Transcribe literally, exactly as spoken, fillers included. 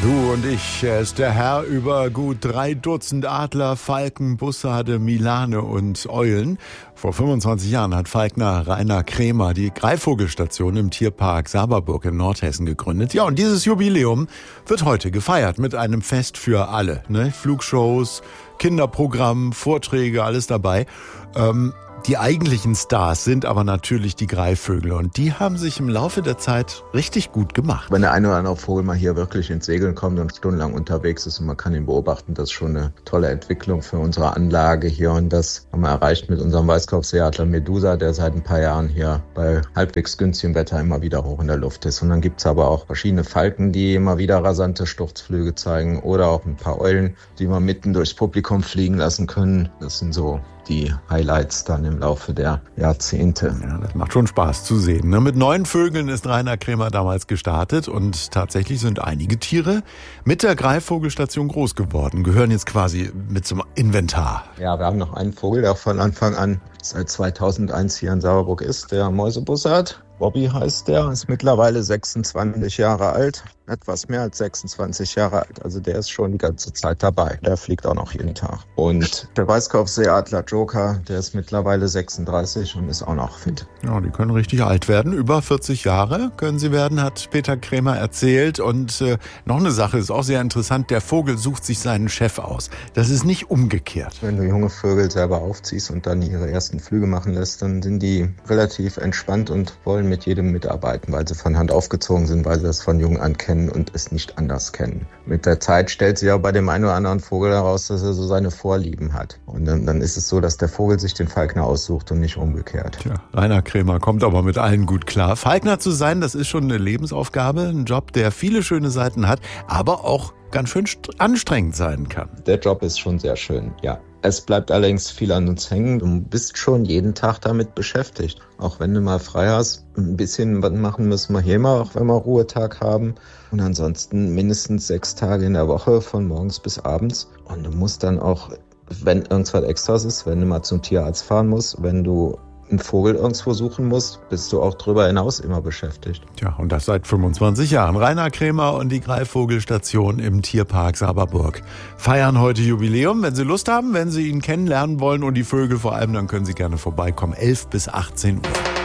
Du und ich, er ist der Herr über gut drei Dutzend Adler, Falken, Bussarde, Milane und Eulen. Vor fünfundzwanzig Jahren hat Falkner Rainer Krämer die Greifvogelstation im Tierpark Saberburg in Nordhessen gegründet. Ja, und dieses Jubiläum wird heute gefeiert mit einem Fest für alle. Ne? Flugshows, Kinderprogramm, Vorträge, alles dabei. Ähm, Die eigentlichen Stars sind aber natürlich die Greifvögel und die haben sich im Laufe der Zeit richtig gut gemacht. Wenn der eine oder andere Vogel mal hier wirklich ins Segeln kommt und stundenlang unterwegs ist und man kann ihn beobachten, das ist schon eine tolle Entwicklung für unsere Anlage hier und das haben wir erreicht mit unserem Weißkopfseeadler Medusa, der seit ein paar Jahren hier bei halbwegs günstigem Wetter immer wieder hoch in der Luft ist. Und dann gibt es aber auch verschiedene Falken, die immer wieder rasante Sturzflüge zeigen oder auch ein paar Eulen, die wir mitten durchs Publikum fliegen lassen können. Das sind so die Highlights dann im Laufe der Jahrzehnte. Ja, das macht schon Spaß zu sehen. Ne? Mit neun Vögeln ist Rainer Krämer damals gestartet und tatsächlich sind einige Tiere mit der Greifvogelstation groß geworden, gehören jetzt quasi mit zum Inventar. Ja, wir haben noch einen Vogel, der von Anfang an seit zweitausendeins hier in Saberburg ist, der Mäusebussard. Bobby heißt der, ist mittlerweile sechsundzwanzig Jahre alt, etwas mehr als sechsundzwanzig Jahre alt, also der ist schon die ganze Zeit dabei. Der fliegt auch noch jeden Tag. Und der Weißkopfseeadler Joker, der ist mittlerweile sechsunddreißig und ist auch noch fit. Ja, die können richtig alt werden, über vierzig Jahre können sie werden, hat Peter Krämer erzählt. Und äh, noch eine Sache ist auch sehr interessant, der Vogel sucht sich seinen Chef aus. Das ist nicht umgekehrt. Wenn du junge Vögel selber aufziehst und dann ihre ersten Flüge machen lässt, dann sind die relativ entspannt und wollen mit jedem mitarbeiten, weil sie von Hand aufgezogen sind, weil sie das von jung an kennen und es nicht anders kennen. Mit der Zeit stellt sich auch bei dem einen oder anderen Vogel heraus, dass er so seine Vorlieben hat. Und dann, dann ist es so, dass der Vogel sich den Falkner aussucht und nicht umgekehrt. Tja, Rainer Krämer kommt aber mit allen gut klar. Falkner zu sein, das ist schon eine Lebensaufgabe, ein Job, der viele schöne Seiten hat, aber auch ganz schön anstrengend sein kann. Der Job ist schon sehr schön, ja. Es bleibt allerdings viel an uns hängen. Du bist schon jeden Tag damit beschäftigt. Auch wenn du mal frei hast, ein bisschen was machen müssen wir hier mal, auch wenn wir Ruhetag haben. Und ansonsten mindestens sechs Tage in der Woche, von morgens bis abends. Und du musst dann auch, wenn irgendwas Extras ist, wenn du mal zum Tierarzt fahren musst, wenn du einen Vogel irgendwo suchen musst, bist du auch drüber hinaus immer beschäftigt. Tja, und das seit fünfundzwanzig Jahren. Rainer Krämer und die Greifvogelstation im Tierpark Saberburg feiern heute Jubiläum. Wenn Sie Lust haben, wenn Sie ihn kennenlernen wollen und die Vögel vor allem, dann können Sie gerne vorbeikommen. elf bis achtzehn Uhr.